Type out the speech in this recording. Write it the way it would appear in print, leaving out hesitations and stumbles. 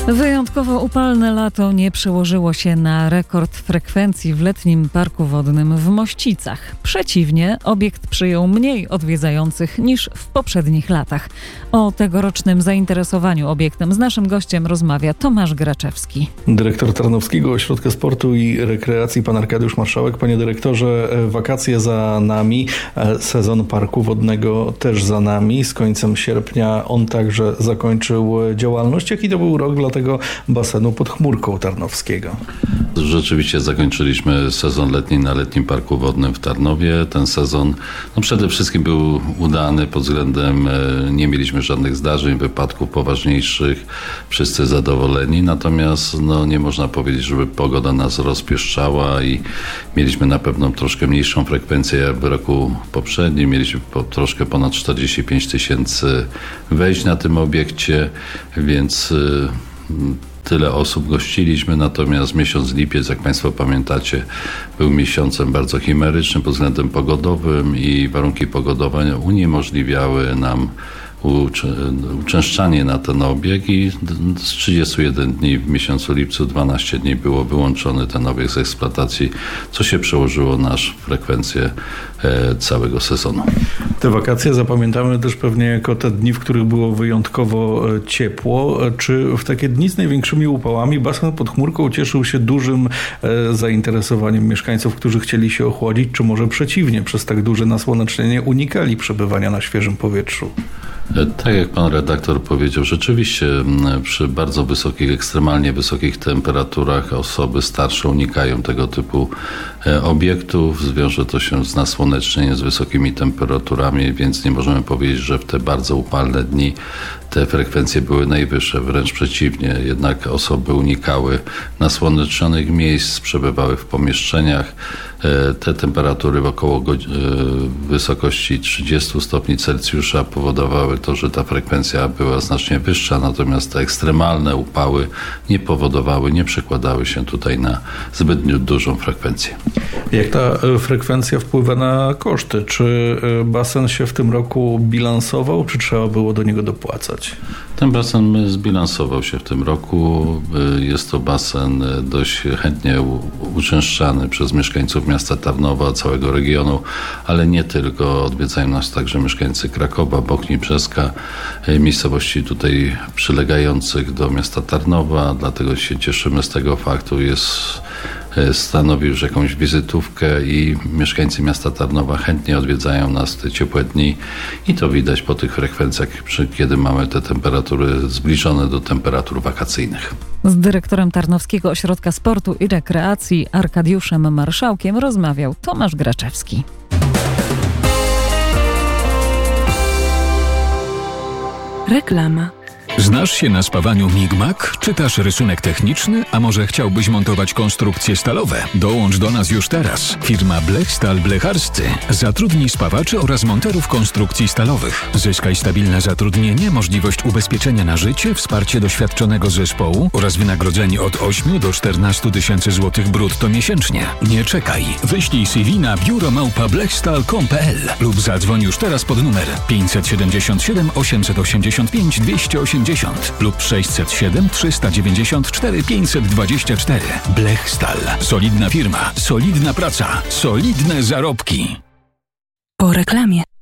Wyjątkowo upalne lato nie przełożyło się na rekord frekwencji w letnim parku wodnym w Mościcach. Przeciwnie, obiekt przyjął mniej odwiedzających niż w poprzednich latach. O tegorocznym zainteresowaniu obiektem z naszym gościem rozmawia Tomasz Graczewski. Dyrektor Tarnowskiego Ośrodka Sportu i Rekreacji, pan Arkadiusz Marszałek. Panie dyrektorze, wakacje za nami, sezon parku wodnego też za nami. Z końcem sierpnia on także zakończył działalność. Jaki to był rok dla tego basenu pod chmurką Tarnowskiego? Rzeczywiście zakończyliśmy sezon letni na letnim parku wodnym w Tarnowie. Ten sezon przede wszystkim był udany pod względem, nie mieliśmy żadnych zdarzeń, wypadków poważniejszych, wszyscy zadowoleni, natomiast nie można powiedzieć, żeby pogoda nas rozpieszczała i mieliśmy na pewno troszkę mniejszą frekwencję jak w roku poprzednim. Mieliśmy troszkę ponad 45 000 wejść na tym obiekcie, więc tyle osób gościliśmy, natomiast miesiąc lipiec, jak Państwo pamiętacie, był miesiącem bardzo chimerycznym pod względem pogodowym i warunki pogodowe uniemożliwiały nam uczęszczanie na ten obieg i z 31 dni w miesiącu lipcu 12 dni było wyłączony ten obieg z eksploatacji, co się przełożyło na frekwencję całego sezonu. Te wakacje zapamiętamy też pewnie jako te dni, w których było wyjątkowo ciepło. Czy w takie dni z największymi upałami basen pod chmurką cieszył się dużym zainteresowaniem mieszkańców, którzy chcieli się ochłodzić, czy może przeciwnie, przez tak duże nasłonecznienie unikali przebywania na świeżym powietrzu? Tak jak pan redaktor powiedział, rzeczywiście przy bardzo wysokich, ekstremalnie wysokich temperaturach osoby starsze unikają tego typu obiektów. Wiąże to się z nasłonecznieniem, z wysokimi temperaturami, więc nie możemy powiedzieć, że w te bardzo upalne dni te frekwencje były najwyższe, wręcz przeciwnie. Jednak osoby unikały nasłonecznionych miejsc, przebywały w pomieszczeniach. Te temperatury około wysokości 30 stopni Celsjusza powodowały to, że ta frekwencja była znacznie wyższa, natomiast te ekstremalne upały nie przekładały się tutaj na zbyt dużą frekwencję. Jak ta frekwencja wpływa na koszty? Czy basen się w tym roku bilansował, czy trzeba było do niego dopłacać? Ten basen zbilansował się w tym roku. Jest to basen dość chętnie uczęszczany przez mieszkańców miasta Tarnowa, całego regionu, ale nie tylko. Odwiedzają nas także mieszkańcy Krakowa, Bochni, Brzeska, miejscowości tutaj przylegających do miasta Tarnowa, dlatego się cieszymy z tego faktu. Stanowi już jakąś wizytówkę i mieszkańcy miasta Tarnowa chętnie odwiedzają nas w te ciepłe dni i to widać po tych frekwencjach, kiedy mamy te temperatury zbliżone do temperatur wakacyjnych. Z dyrektorem Tarnowskiego Ośrodka Sportu i Rekreacji Arkadiuszem Marszałkiem rozmawiał Tomasz Graczewski. Reklama. Znasz się na spawaniu Migmak? Czytasz rysunek techniczny? A może chciałbyś montować konstrukcje stalowe? Dołącz do nas już teraz. Firma Blechstal Blecharscy zatrudni spawaczy oraz monterów konstrukcji stalowych. Zyskaj stabilne zatrudnienie, możliwość ubezpieczenia na życie, wsparcie doświadczonego zespołu oraz wynagrodzenie od 8 do 14 000 złotych brutto miesięcznie. Nie czekaj. Wyślij CV na biuro@blechstal.com.pl lub zadzwoń już teraz pod numer 577 885 280 lub 607 394 524. Blechstal. Solidna firma, solidna praca, solidne zarobki. Po reklamie.